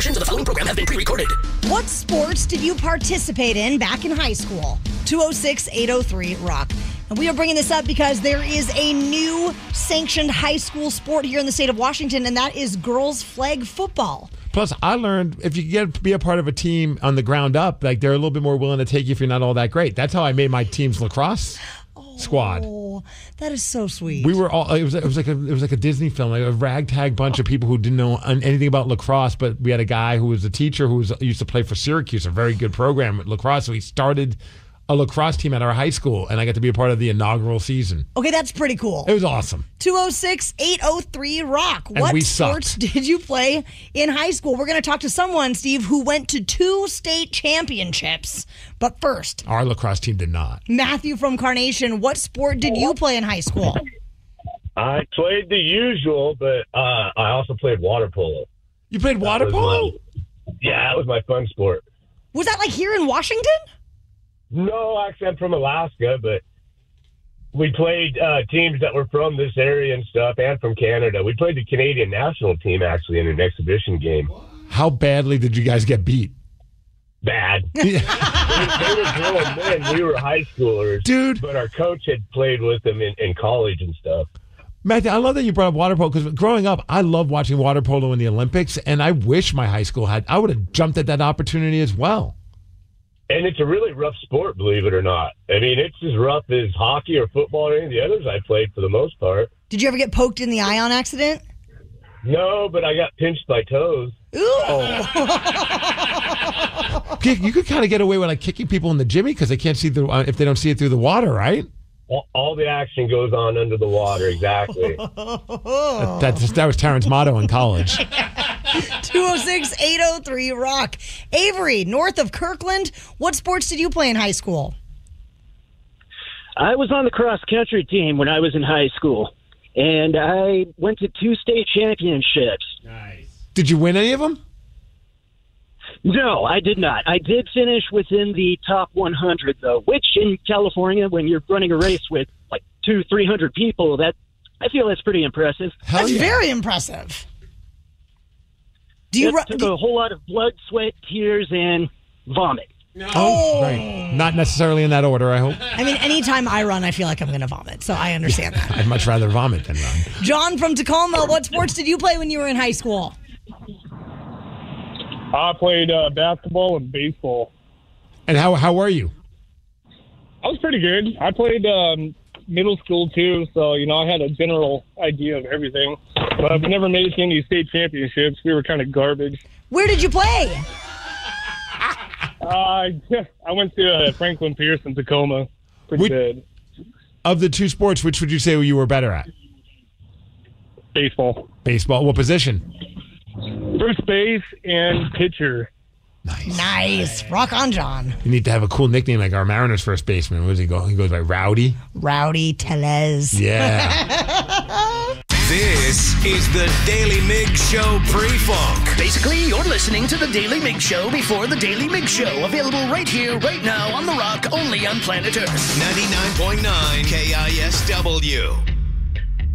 Portions of the following program have been pre-recorded. What sports did you participate in back in high school? 206-803-ROCK. And we are bringing this up because there is a new sanctioned high school sport here in the state of Washington, and that is girls flag football. Plus, I learned if you get to be a part of a team on the ground up, like they're a little bit more willing to take you if you're not all that great. That's how I made my team's lacrosse squad. Oh, that is so sweet. We were all. It was like a Disney film, like a ragtag bunch of people who didn't know anything about lacrosse. But we had a guy who was a teacher who used to play for Syracuse, a very good program at lacrosse. So he started a lacrosse team at our high school, and I got to be a part of the inaugural season. Okay, that's pretty cool. It was awesome. 206-803-ROCK. And What we sports sucked. did you play in high school? We're going to talk to someone, Steve, who went to 2 state championships. But first, Our lacrosse team did not. Matthew from Carnation, what sport did you play in high school? I played the usual, but I also played water polo. You played water polo? Yeah, that was my fun sport. Was that like here in Washington? No, actually, I'm from Alaska, but we played teams that were from this area and stuff, and from Canada. We played the Canadian national team, actually, in an exhibition game. How badly did you guys get beat? Bad. They were grown men. We were high schoolers. Dude. But our coach had played with them in college and stuff. Matthew, I love that you brought up water polo because growing up, I loved watching water polo in the Olympics, and I wish my high school I would have jumped at that opportunity as well. And it's a really rough sport, believe it or not. I mean, it's as rough as hockey or football or any of the others I played for the most part. Did you ever get poked in the eye on accident? No, but I got pinched by toes. Ooh. You could kind of get away with like kicking people in the jimmy because they can't see if they don't see it through the water, right? All the action goes on under the water, exactly. That was Terrence's motto in college. 206-803-ROCK. Avery, north of Kirkland, what sports did you play in high school? I was on the cross-country team when I was in high school, and I went to 2 state championships. Nice. Did you win any of them? No, I did not. I did finish within the top 100, though, which in California, when you're running a race with like 200-300 people, I feel that's pretty impressive. That's very impressive. It took a whole lot of blood, sweat, tears, and vomit. Oh, right. Not necessarily in that order, I hope. I mean, anytime I run, I feel like I'm going to vomit, so I understand that. I'd much rather vomit than run. John from Tacoma, what sports did you play when you were in high school? I played basketball and baseball. And how were you? I was pretty good. I played middle school, too, so, I had a general idea of everything. But we never made it to any state championships. We were kind of garbage. Where did you play? I went to Franklin Pierce in Tacoma. Pretty good. Of the 2 sports, which would you say you were better at? Baseball. Baseball. What position? First base and pitcher. Nice. Rock on, John. You need to have a cool nickname like our Mariners first baseman. Where does he go? He goes by Rowdy. Rowdy Tellez. Yeah. This is the Daily Mig Show pre-funk. Basically, you're listening to the Daily Mig Show before the Daily Mig Show. Available right here, right now on The Rock, only on planet Earth. 99.9 KISW.